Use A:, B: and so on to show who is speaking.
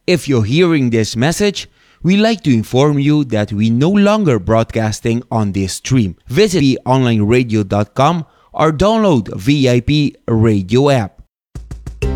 A: If you're hearing this message, we'd like to inform you that we no longer broadcasting on this stream. Visit onlineradio.com or download VIP Radio app.